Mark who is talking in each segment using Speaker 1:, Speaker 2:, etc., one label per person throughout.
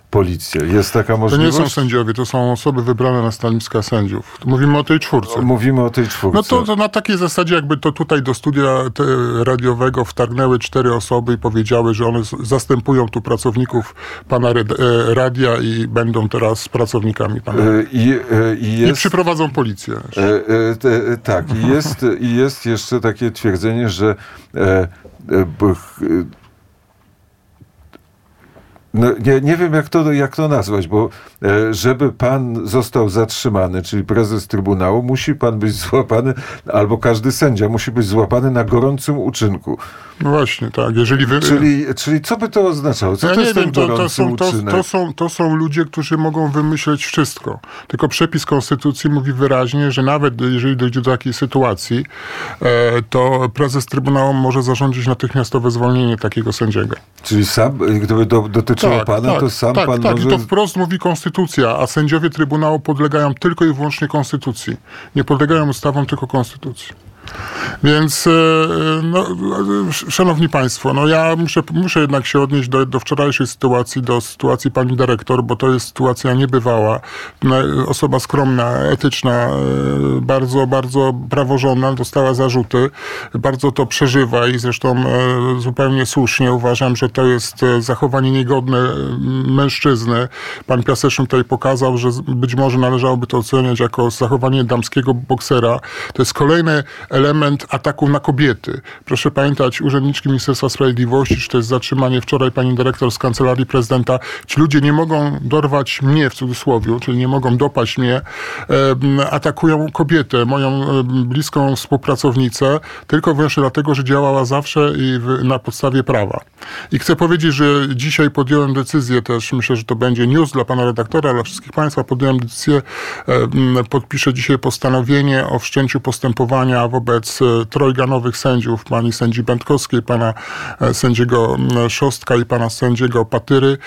Speaker 1: policję. Jest taka
Speaker 2: To
Speaker 1: możliwość?
Speaker 2: nie są sędziowie, to są osoby wybrane na stanowiska sędziów. Mówimy o tej czwórce.
Speaker 1: Mówimy o tej czwórce.
Speaker 2: No to na takiej zasadzie, jakby to tutaj do studia radiowego wtargnęły 4 osoby i powiedziały, że one zastępują tu pracowników pana radia i będą teraz pracownikami pana. I przyprowadzą policję.
Speaker 1: Tak. I jest jeszcze takie twierdzenie, że no, nie wiem, jak to nazwać, bo żeby pan został zatrzymany, czyli prezes Trybunału, musi pan być złapany, albo każdy sędzia musi być złapany na gorącym uczynku.
Speaker 2: No właśnie, tak. Jeżeli
Speaker 1: Czyli co by to oznaczało? Co
Speaker 2: ja
Speaker 1: to
Speaker 2: nie
Speaker 1: jest
Speaker 2: wiem,
Speaker 1: ten gorący uczynek?
Speaker 2: to są ludzie, którzy mogą wymyśleć wszystko. Tylko przepis konstytucji mówi wyraźnie, że nawet jeżeli dojdzie do takiej sytuacji, to prezes Trybunału może zarządzić natychmiastowe zwolnienie takiego sędziego.
Speaker 1: Czyli sam, gdyby dotyczyło pana, to sam pan może...
Speaker 2: Tak, i to wprost mówi konstytucja, a sędziowie Trybunału podlegają tylko i wyłącznie konstytucji. Nie podlegają ustawom, tylko konstytucji. Więc, no, szanowni państwo, no ja muszę jednak się odnieść do wczorajszej sytuacji, do sytuacji pani dyrektor, bo to jest sytuacja niebywała. Osoba skromna, etyczna, bardzo, bardzo praworządna, dostała zarzuty, bardzo to przeżywa i zresztą zupełnie słusznie uważam, że to jest zachowanie niegodne mężczyzny. Pan Piaseczny tutaj pokazał, że być może należałoby to oceniać jako zachowanie damskiego boksera. To jest kolejny element ataku na kobiety. Proszę pamiętać, urzędniczki Ministerstwa Sprawiedliwości, czy to jest zatrzymanie wczoraj pani dyrektor z Kancelarii Prezydenta, ci ludzie nie mogą dorwać mnie, w cudzysłowie, czyli nie mogą dopaść mnie, atakują kobietę, moją bliską współpracownicę, tylko wyłącznie dlatego, że działała zawsze i na podstawie prawa. I chcę powiedzieć, że dzisiaj podjąłem decyzję też, myślę, że to będzie news dla pana redaktora, dla wszystkich państwa, podjąłem decyzję, podpiszę dzisiaj postanowienie o wszczęciu postępowania wobec trojga nowych sędziów, pani sędzi Będkowskiej, pana sędziego Szostka i pana sędziego Patyry,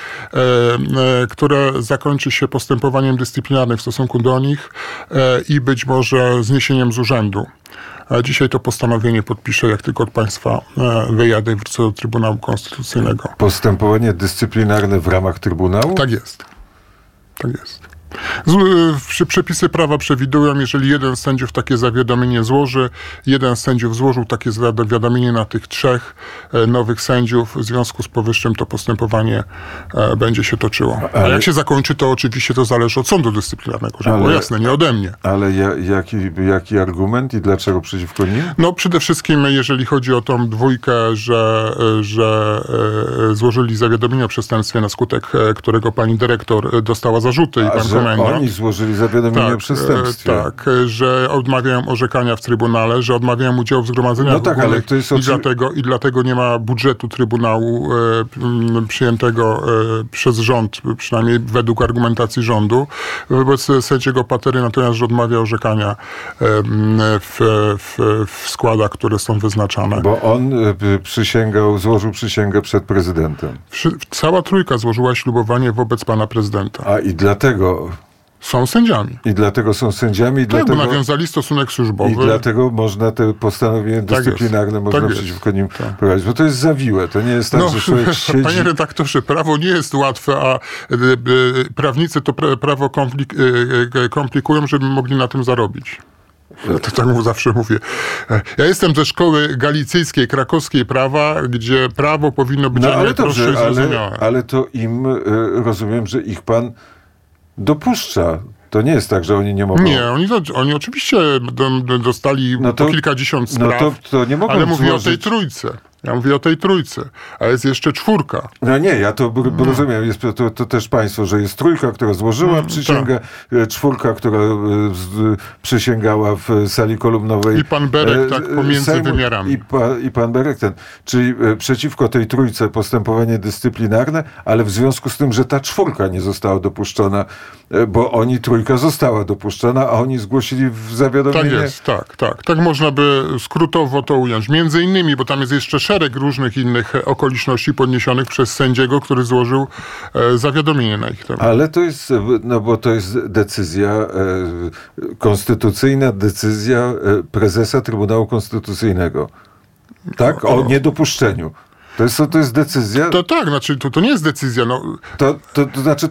Speaker 2: które zakończy się postępowaniem dyscyplinarnym w stosunku do nich i być może zniesieniem z urzędu. Dzisiaj to postanowienie podpiszę, jak tylko od państwa wyjadę i wrócę do Trybunału Konstytucyjnego.
Speaker 1: Postępowanie dyscyplinarne w ramach Trybunału?
Speaker 2: Tak jest. Tak jest. Przepisy prawa przewidują, jeżeli jeden z sędziów takie zawiadomienie złoży, jeden z sędziów złożył takie zawiadomienie na tych 3 nowych sędziów, w związku z powyższym to postępowanie będzie się toczyło. A jak się zakończy, to oczywiście to zależy od sądu dyscyplinarnego, żeby było jasne, nie ode mnie.
Speaker 1: Ale jaki argument i dlaczego przeciwko nim?
Speaker 2: No przede wszystkim, jeżeli chodzi o tą dwójkę, że złożyli zawiadomienie o przestępstwie, na skutek którego pani dyrektor dostała zarzuty i pan komendant.
Speaker 1: Oni złożyli zawiadomienie o przestępstwie.
Speaker 2: Tak, że odmawiają orzekania w Trybunale, że odmawiają udziału w zgromadzeniach ogólnych, to jest i dlatego nie ma budżetu Trybunału przyjętego przez rząd, przynajmniej według argumentacji rządu. Wobec sędziego Patery natomiast, że odmawia orzekania w składach, które są wyznaczane.
Speaker 1: Bo on złożył przysięgę przed prezydentem.
Speaker 2: Cała trójka złożyła ślubowanie wobec pana prezydenta.
Speaker 1: A i dlatego...
Speaker 2: Są sędziami.
Speaker 1: I dlatego są sędziami.
Speaker 2: Tak, bo nawiązali stosunek służbowy.
Speaker 1: I dlatego można te postanowienie dyscyplinarne można przeciwko nim prowadzić. Bo to jest zawiłe. To nie jest tak, że człowiek siedzi... Panie
Speaker 2: redaktorze, prawo nie jest łatwe, a prawnicy to prawo komplikują, żeby mogli na tym zarobić. Ja to tak zawsze mówię. Ja jestem ze szkoły galicyjskiej, krakowskiej prawa, gdzie prawo powinno być najprostsze i zrozumiałe.
Speaker 1: Ale to im, rozumiem, że ich pan dopuszcza. To nie jest tak, że oni nie mogą...
Speaker 2: Nie, oni oczywiście dostali po kilkadziesiąt spraw,
Speaker 1: to nie mogą
Speaker 2: ale mówię o tej trójce. Ja mówię o tej trójce, a jest jeszcze 4.
Speaker 1: No nie, ja to rozumiem. Jest to też państwo, że jest 3, która złożyła przysięgę, 4, która przysięgała w sali kolumnowej.
Speaker 2: I pan Berek tak pomiędzy wymiarami.
Speaker 1: I pan Berek czyli przeciwko tej 3 postępowanie dyscyplinarne, ale w związku z tym, że ta 4 nie została dopuszczona, bo oni 3 została dopuszczona, a oni zgłosili w zawiadomienie.
Speaker 2: Tak jest, tak. Tak można by skrótowo to ująć. Między innymi, bo tam jest jeszcze szereg różnych innych okoliczności podniesionych przez sędziego, który złożył zawiadomienie na ich temat.
Speaker 1: Ale to jest, bo to jest decyzja, konstytucyjna decyzja prezesa Trybunału Konstytucyjnego. Tak? O niedopuszczeniu. To jest decyzja?
Speaker 2: To tak, to nie jest decyzja.
Speaker 1: To znaczy